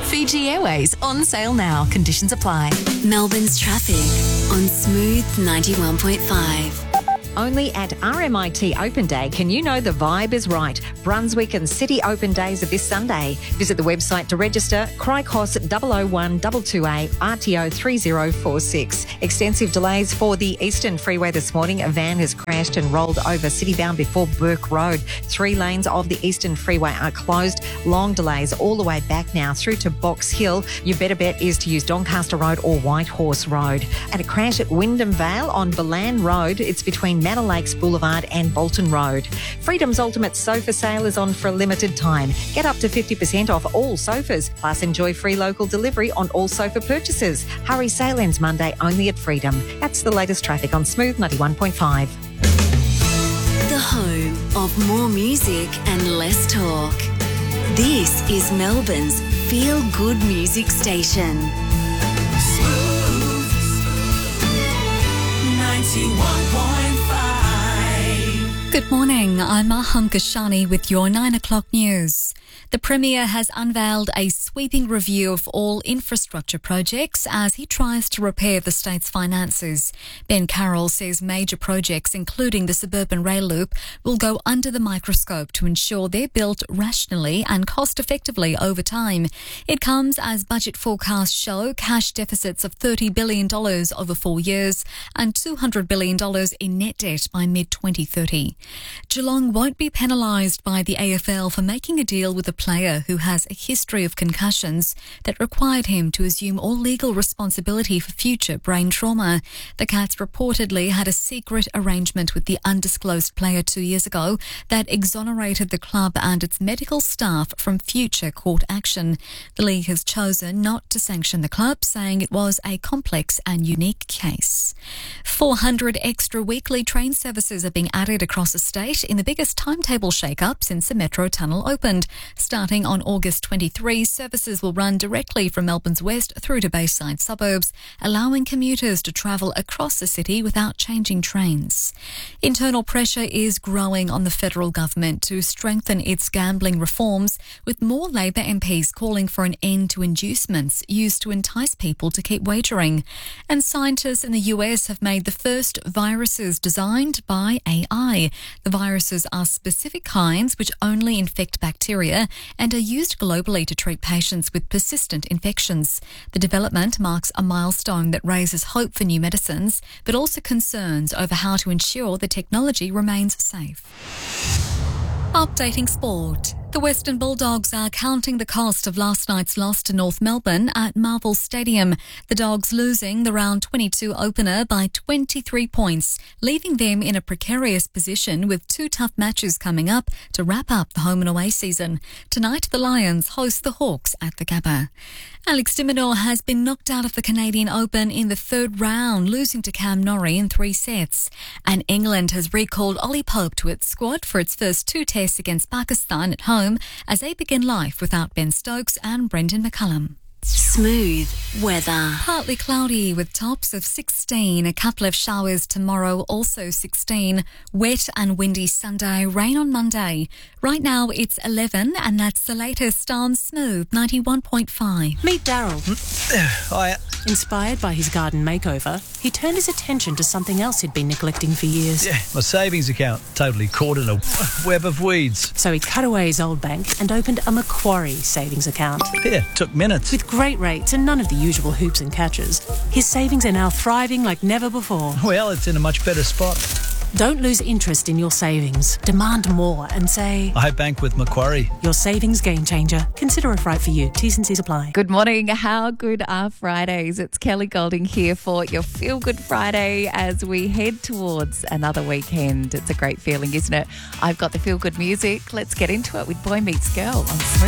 Fiji Airways on sale now. Conditions apply. Melbourne's traffic on Smooth 91.5. Only at RMIT Open Day can you know the vibe is right. Brunswick and City Open Days are this Sunday. Visit the website to register. Cricos 001 22A RTO 3046. Extensive delays for the Eastern Freeway this morning. A van has crashed and rolled over citybound before Burke Road. 3 lanes of the Eastern Freeway are closed. Long delays all the way back now through to Box Hill. Your better bet is to use Doncaster Road or Whitehorse Road. And a crash at Wyndham Vale on Balan Road. It's between Manor Lakes Boulevard and Bolton Road. Freedom's Ultimate Sofa Sale is on for a limited time. Get up to 50% off all sofas, plus enjoy free local delivery on all sofa purchases. Hurry, sale ends Monday only at Freedom. That's the latest traffic on Smooth 91.5. The home of more music and less talk. This is Melbourne's feel-good music station. Smooth 91.5. Good morning, I'm Maham Kashani with your 9 o'clock news. The Premier has unveiled a sweeping review of all infrastructure projects as he tries to repair the state's finances. Ben Carroll says major projects, including the suburban rail loop, will go under the microscope to ensure they're built rationally and cost-effectively over time. It comes as budget forecasts show cash deficits of $30 billion over 4 years and $200 billion in net debt by mid-2030. Geelong won't be penalised by the AFL for making a deal with a player who has a history of concussions that required him to assume all legal responsibility for future brain trauma. The Cats reportedly had a secret arrangement with the undisclosed player 2 years ago that exonerated the club and its medical staff from future court action. The league has chosen not to sanction the club, saying it was a complex and unique case. 400 extra weekly train services are being added across the state in the biggest timetable shake-up since the Metro Tunnel opened. Starting on August 23, services will run directly from Melbourne's west through to Bayside suburbs, allowing commuters to travel across the city without changing trains. Internal pressure is growing on the federal government to strengthen its gambling reforms, with more Labor MPs calling for an end to inducements used to entice people to keep wagering. And scientists in the US have made the first viruses designed by AI. The viruses are specific kinds which only infect bacteria and are used globally to treat patients with persistent infections. The development marks a milestone that raises hope for new medicines, but also concerns over how to ensure the technology remains safe. Updating sport. The Western Bulldogs are counting the cost of last night's loss to North Melbourne at Marvel Stadium. The Dogs losing the round 22 opener by 23 points, leaving them in a precarious position with 2 tough matches coming up to wrap up the home and away season. Tonight, the Lions host the Hawks at the Gabba. Alex de Minaur has been knocked out of the Canadian Open in the 3rd round, losing to Cam Norrie in 3 sets. And England has recalled Ollie Pope to its squad for its first 2 tests against Pakistan at home as they begin life without Ben Stokes and Brendan McCullum. Smooth weather. Partly cloudy with tops of 16. A couple of showers tomorrow, also 16. Wet and windy Sunday, rain on Monday. Right now it's 11 and that's the latest on Smooth 91.5. Meet Daryl. Hiya. Inspired by his garden makeover, he turned his attention to something else he'd been neglecting for years. Yeah, my savings account totally caught in a web of weeds. So he cut away his old bank and opened a Macquarie savings account. Yeah, took minutes. With great rates and none of the usual hoops and catches, his savings are now thriving like never before. Well, it's in a much better spot. Don't lose interest in your savings. Demand more and say, I bank with Macquarie. Your savings game changer. Consider if right for you. T's and C's apply. Good morning. How good are Fridays? It's Kelly Golding here for your Feel Good Friday as we head towards another weekend. It's a great feeling, isn't it? I've got the Feel Good music. Let's get into it with Boy Meets Girl on Smooth.